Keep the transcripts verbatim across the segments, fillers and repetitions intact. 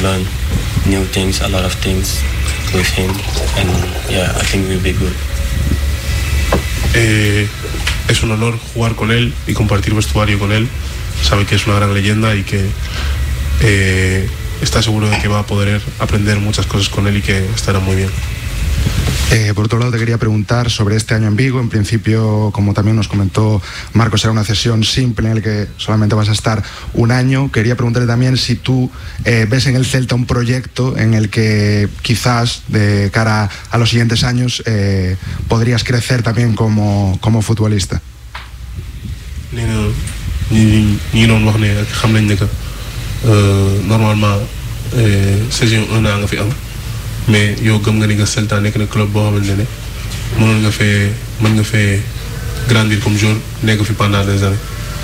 learn new things, a lot of things with him, and yeah, I think we'll be good. Eh, es un honor jugar con él y compartir vestuario con él. Sabe que es una gran leyenda y que eh, está seguro de que va a poder aprender muchas cosas con él y que estará muy bien. Eh, por otro lado, te quería preguntar sobre este año en Vigo. En principio, como también nos comentó Marcos, será una cesión simple en la que solamente vas a estar un año. Quería preguntarle también si tú eh, ves en el Celta un proyecto en el que quizás de cara a los siguientes años eh, podrías crecer también como, como futbolista. Normalement saison un an nga fi am mais yow gëm nga ni nga Celta nekk na club boo xamante ne mënoon nga fee mën nga fee grandir comme joueur nekk fi pendant des années.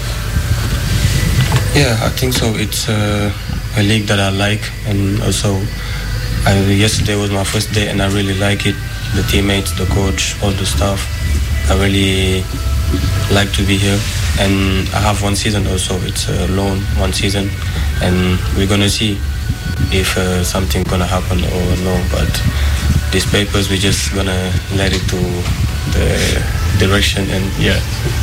Yeah, I think so. It's uh, a league that I like, and also I, yesterday was my first day and I really like it. The teammates, the coach, all the staff. I really like to be here, and I have one season also. It's a loan, one season, and we're gonna see if uh, something gonna happen or no. But these papers, we're just gonna let it to the direction, and yeah.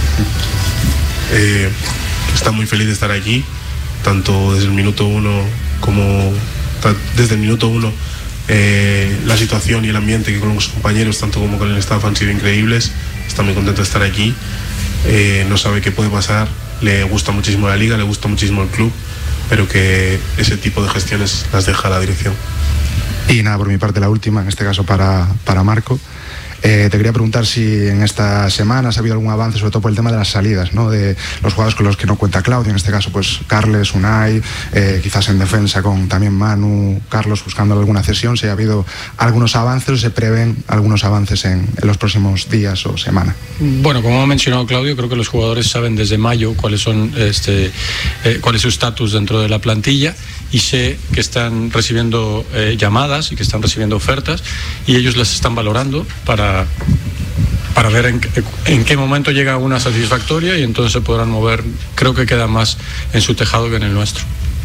Eh, está muy feliz de estar aquí, tanto desde el minuto uno como desde el minuto uno. Eh, la situación y el ambiente que con los compañeros, tanto como con el staff, han sido increíbles. Está muy contento de estar aquí. Eh, no sabe qué puede pasar. Le gusta muchísimo la liga, le gusta muchísimo el club, pero que ese tipo de gestiones las deja la dirección. Y nada, por mi parte la última, en este caso para, para Marco. Eh, te quería preguntar si en estas semanas ha habido algún avance, sobre todo por el tema de las salidas, ¿no? De los jugadores con los que no cuenta Claudio, en este caso pues Carles, Unai, eh, quizás en defensa con también Manu, Carlos, buscando alguna cesión. Si ha habido algunos avances o se prevén algunos avances en, en los próximos días o semanas. Bueno, como ha mencionado Claudio, creo que los jugadores saben desde mayo cuáles son este, eh, cuál es su estatus dentro de la plantilla, y sé que están recibiendo eh, llamadas y que están recibiendo ofertas, y ellos las están valorando para para ver en, en qué momento llega una satisfactoria, y entonces se podrán mover. Creo que queda más en su tejado que en el nuestro.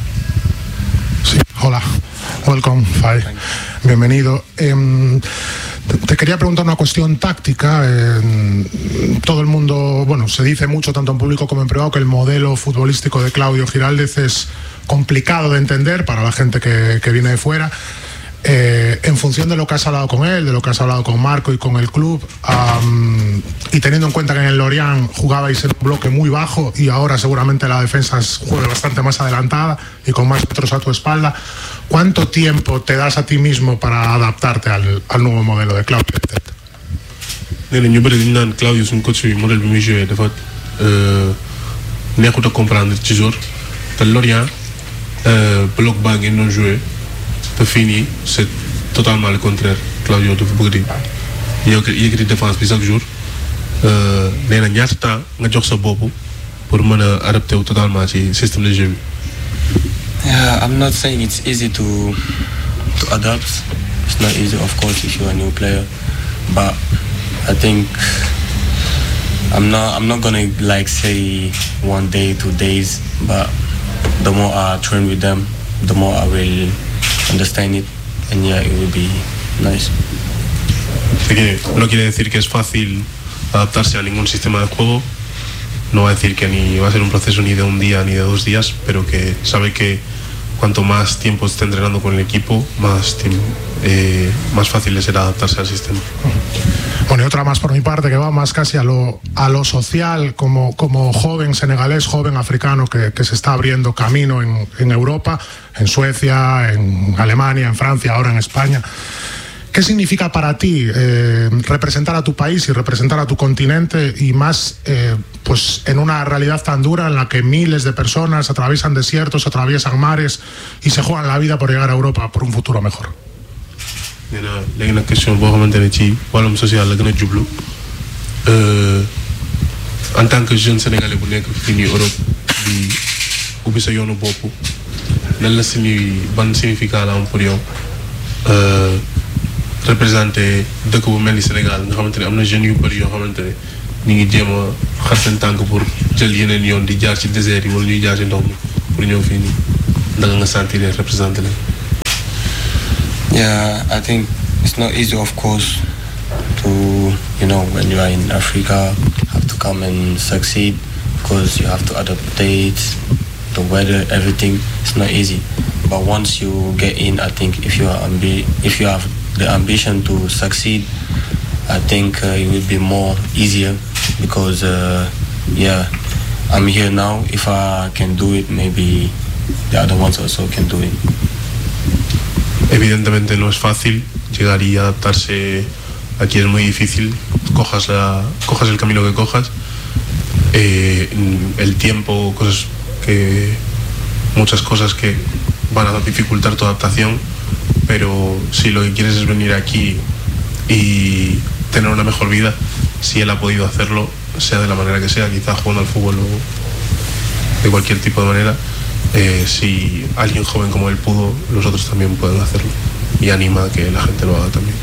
Sí, hola, welcome, Fai, bienvenido. Eh, te quería preguntar una cuestión táctica. Eh, todo el mundo, bueno, se dice mucho, tanto en público como en privado, que el modelo futbolístico de Claudio Giraldez es complicado de entender para la gente que, que viene de fuera. Eh, en función de lo que has hablado con él, de lo que has hablado con Marco y con el club, um, y teniendo en cuenta que en el Lorient jugabais en un bloque muy bajo y ahora seguramente la defensa juega bastante más adelantada y con más metros a tu espalda, ¿cuánto tiempo te das a ti mismo para adaptarte al, al nuevo modelo de Claudio? nee na ñu bëri dañu naan Claudio suñu coach bi modèle bi muy joué dafa neexut a comprendre ci jour te Lorient bloc baa ngeen doon joué. te fii nii c'est totalement le contraire. Claudio dafa bëgg di yëkkati défense bi chaque jour. nee na ñaata temps nga jox sa bopp pour mën a adapté wu totalement ci système de jeu bi. Yeah, I'm not saying it's easy to to adapt. It's not easy, of course, if you're a new player. But I think I'm not I'm not gonna like say one day, two days. But the more I train with them, the more I will understand it, and yeah, it will be nice. Que no quiere decir que es fácil adaptarse a ningún sistema de juego. No va a decir que ni va a ser un proceso ni de un día ni de dos días, pero que sabe que cuanto más tiempo esté entrenando con el equipo, más, tiempo, eh, más fácil le será adaptarse al sistema. Bueno, y otra más por mi parte, que va más casi a lo, a lo social, como, como joven senegalés, joven africano que, que se está abriendo camino en, en Europa, en Suecia, en Alemania, en Francia, ahora en España. ¿Qué significa para ti eh, representar a tu país y representar a tu continente, y más eh, pues en una realidad tan dura en la que miles de personas atraviesan desiertos, atraviesan mares y se juegan la vida por llegar a Europa por un futuro mejor? nee na léegi nag question boo xamante ne ci wàllum social la gën a jublu en tant que jeune sénégalais bu nekk fii nii Europe di ubbi sa yoonu bopp, lan la signi ban significat la am pour yow représenté dëkk bu mel ni Sénégal nga xamante ne am na jeunes yu bëri yoo xamante ne ñu ngi jéem a xar seen tànk pour jël yeneen yoon di jaar ci désert yi wala ñuy jaar ci ndox mi pour ñëw fii nii, ndax nga sentir représenté leen. Yeah, I think it's not easy, of course, to, you know, when you are in Africa, have to come and succeed, because you have to adaptate the weather, everything. It's not easy. But once you get in, I think if you are ambi- if you have the ambition to succeed, I think uh, it will be more easier, because uh, yeah, I'm here now. If I can do it, maybe the other ones also can do it. Evidentemente no es fácil llegar y adaptarse. Aquí es muy difícil, cojas, la, cojas el camino que cojas, eh, el tiempo, cosas que, muchas cosas que van a dificultar tu adaptación, pero si lo que quieres es venir aquí y tener una mejor vida, si él ha podido hacerlo, sea de la manera que sea, quizás jugando al fútbol o de cualquier tipo de manera, eh, si alguien joven como él pudo, los otros también pueden hacerlo, y anima a que la gente lo haga también.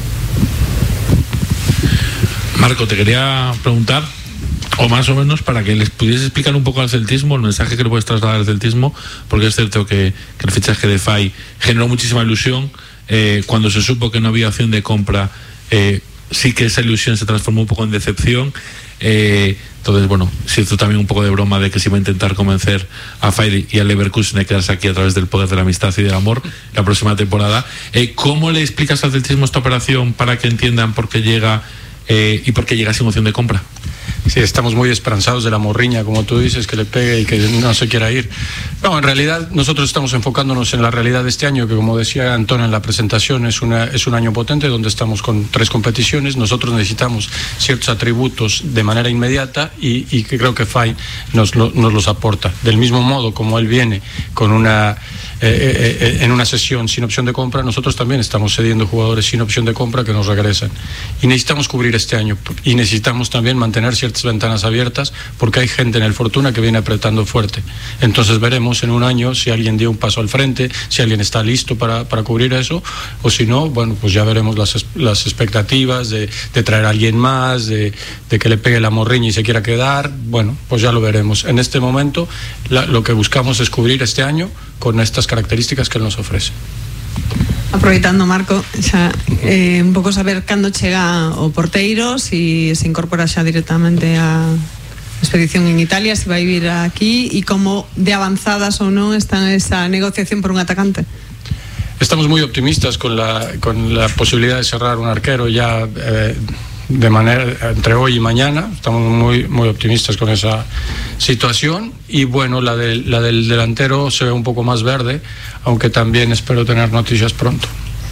Marco, te quería preguntar, o más o menos para que les pudieses explicar un poco al celtismo, el mensaje que le puedes trasladar al celtismo, porque es cierto que, que el fichaje de Fai generó muchísima ilusión. Eh, cuando se supo que no había opción de compra, eh, sí que esa ilusión se transformó un poco en decepción. Eh, entonces, bueno, se hizo también un poco de broma de que se iba a intentar convencer a Fai y al Leverkusen de quedarse aquí a través del poder de la amistad y del amor la próxima temporada. Eh, ¿Cómo le explicas al celtismo esta operación para que entiendan por qué llega eh, y por qué llega sin opción de compra? Sí, estamos muy esperanzados de la morriña, como tú dices, que le pegue y que no se quiera ir. No, en realidad nosotros estamos enfocándonos en la realidad de este año, que como decía Antonio en la presentación, es, una, es un año potente donde estamos con tres competiciones. Nosotros necesitamos ciertos atributos de manera inmediata y, y que creo que Fai nos, lo, nos los aporta. Del mismo modo como él viene con una... Eh, eh, en una sesión sin opción de compra, nosotros también estamos cediendo jugadores sin opción de compra que nos regresan, y necesitamos cubrir este año, y necesitamos también mantener ciertas ventanas abiertas, porque hay gente en el Fortuna que viene apretando fuerte. Entonces veremos en un año si alguien dio un paso al frente, si alguien está listo para, para cubrir eso, o si no, bueno, pues ya veremos las, las expectativas de, de traer a alguien más, de, de que le pegue la morriña y se quiera quedar. Bueno, pues ya lo veremos. En este momento la, lo que buscamos es cubrir este año con estas características que él nos ofrece. Aproveitando, Marco, xa, eh, un pouco saber cando chega o porteiro, si se incorpora xa directamente a expedición en Italia, si vai vir aquí, e como de avanzadas ou non está esa negociación por un atacante. Estamos muy optimistas con la, con la posibilidad de cerrar un arquero ya eh, de manera entre hoy y mañana. Estamos muy muy optimistas con esa situación, y bueno, la, de, la del delantero se ve un poco más verde, aunque también espero tener noticias pronto.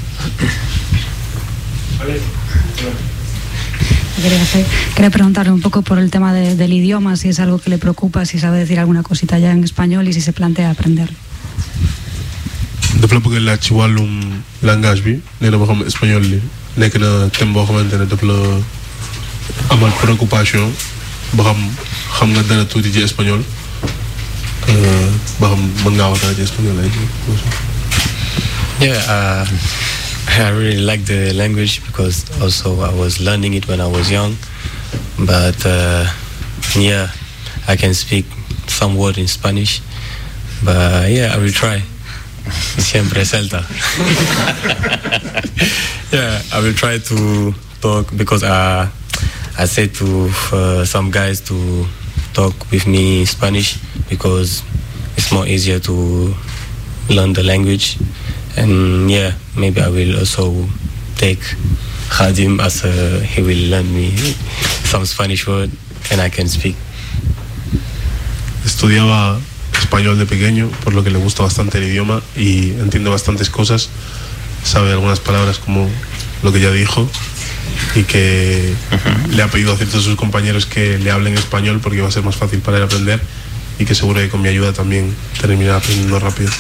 Quería, hacer, quería preguntarle un poco por el tema de, del idioma, si es algo que le preocupa, si sabe decir alguna cosita ya en español y si se plantea aprenderlo. Depende porque la chihualum langasbi, ne lo mejor español, ne que no tengo gente ne deplo amal preocupación, baham ham nga dara tuuti ci espagnol, euh baham mën nga wax dara ci espagnol lay. Yeah, uh, I really like the language because also I was learning it when I was young, but uh, yeah, I can speak some word in Spanish, but yeah, I will try. Siempre Celta. Yeah, I will try to talk because uh, I said to uh, some guys to talk with me Spanish because it's more easier to learn the language. And yeah, maybe I will also take Khadim as a, he will learn me some Spanish word and I can speak. Estudiaba español de pequeño, por lo que le gusta bastante el idioma y entiende bastantes cosas. Sabe algunas palabras como lo que ya dijo y que uh-huh. le ha pedido a ciertos de sus compañeros que le hablen español porque va a ser más fácil para él aprender, y que seguro que con mi ayuda también terminará aprendiendo rápido.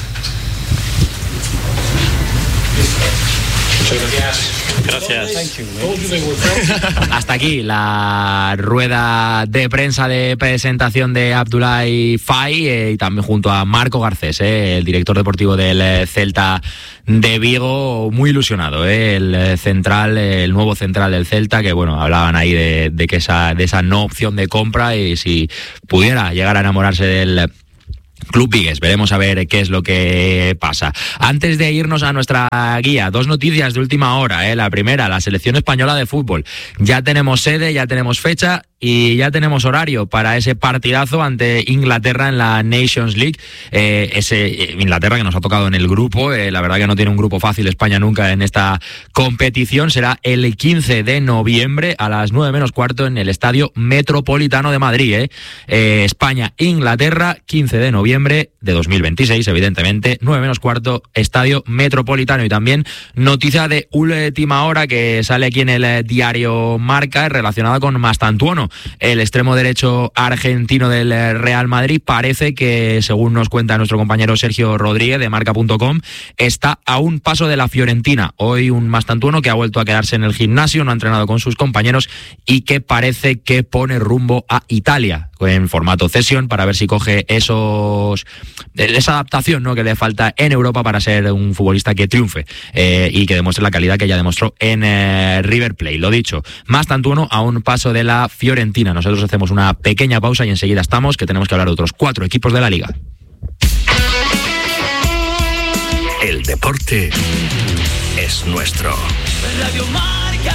Gracias. Hasta aquí la rueda de prensa de presentación de Abdoulaye Faye eh, y también junto a Marco Garcés, eh, el director deportivo del Celta de Vigo, muy ilusionado, eh, el central, el nuevo central del Celta, que bueno, hablaban ahí de, de que esa, de esa no opción de compra, y si pudiera llegar a enamorarse del Club Vigues. Veremos a ver qué es lo que pasa. Antes de irnos a nuestra guía, dos noticias de última hora. ¿eh? La primera, la selección española de fútbol. Ya tenemos sede, ya tenemos fecha y ya tenemos horario para ese partidazo ante Inglaterra en la Nations League. Eh, ese Inglaterra que nos ha tocado en el grupo, eh, la verdad que no tiene un grupo fácil España nunca en esta competición. Será el quince de noviembre a las nueve menos cuarto en el Estadio Metropolitano de Madrid. Eh. Eh, España-Inglaterra, quince de noviembre de dos mil veintiséis, evidentemente, nueve menos cuarto, Estadio Metropolitano. Y también noticia de última hora que sale aquí en el diario Marca relacionada con Mastantuono. El extremo derecho argentino del Real Madrid parece que, según nos cuenta nuestro compañero Sergio Rodríguez de marca punto com, está a un paso de la Fiorentina. Hoy un Mastantuono que ha vuelto a quedarse en el gimnasio, no ha entrenado con sus compañeros y que parece que pone rumbo a Italia en formato cesión para ver si coge esos esa adaptación, ¿no?, que le falta en Europa para ser un futbolista que triunfe eh, y que demuestre la calidad que ya demostró en eh, River Plate. Lo dicho, Mastantuono a un paso de la Fiorentina. Nosotros hacemos una pequeña pausa y enseguida estamos, que tenemos que hablar de otros cuatro equipos de la Liga. El deporte es nuestro. Radio Marca.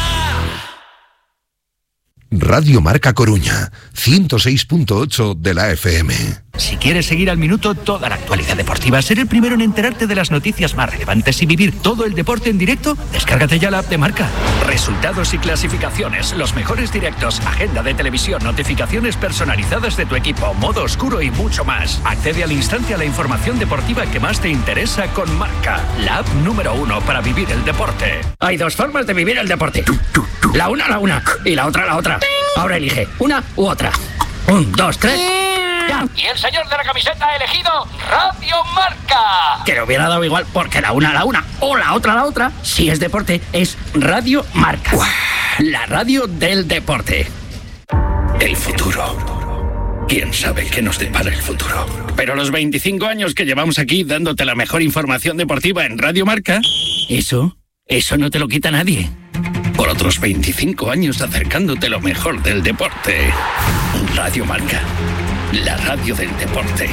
Radio Marca Coruña, ciento seis punto ocho de la F M. Si quieres seguir al minuto toda la actualidad deportiva, ser el primero en enterarte de las noticias más relevantes y vivir todo el deporte en directo, descárgate ya la app de Marca. Resultados y clasificaciones, los mejores directos, agenda de televisión, notificaciones personalizadas de tu equipo, modo oscuro y mucho más. Accede al instante a la información deportiva que más te interesa con Marca, la app número uno para vivir el deporte. Hay dos formas de vivir el deporte. La una, la una, y la otra, la otra. Ahora elige una u otra. Un, dos, tres. ¡Ya! Y el señor de la camiseta ha elegido Radio Marca. Que le hubiera dado igual, porque la una, la una, o la otra, la otra. Si es deporte, es Radio Marca. ¡Uah! La radio del deporte. El futuro. ¿Quién sabe qué nos depara el futuro? Pero los veinticinco años que llevamos aquí dándote la mejor información deportiva en Radio Marca, eso, eso no te lo quita nadie. Por otros veinticinco años acercándote lo mejor del deporte. Radio Marca, la radio del deporte.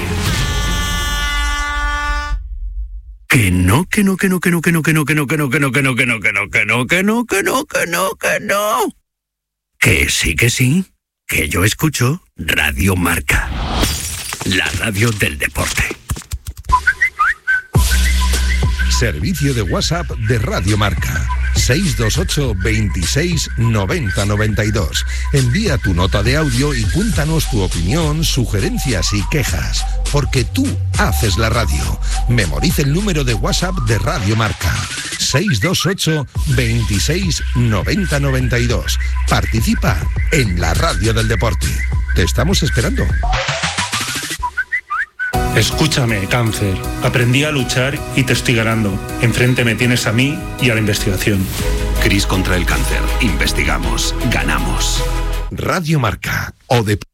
Que no, que no, que no, que no, que no, que no, que no, que no, que no, que no, que no, que no, que no, que no, que no, que no, que no. Que sí, que sí, que yo escucho Radio Marca, la radio del deporte. Servicio de WhatsApp de Radio Marca. seis dos ocho, veintiséis, noventa, noventa y dos. Envía tu nota de audio y cuéntanos tu opinión, sugerencias y quejas. Porque tú haces la radio. Memoriza el número de WhatsApp de Radio Marca. seis dos ocho, veintiséis, noventa, noventa y dos. Participa en la radio del deporte. Te estamos esperando. Escúchame, cáncer. Aprendí a luchar y te estoy ganando. Enfrente me tienes a mí y a la investigación. Cris contra el cáncer. Investigamos. Ganamos. Radio Marca. O de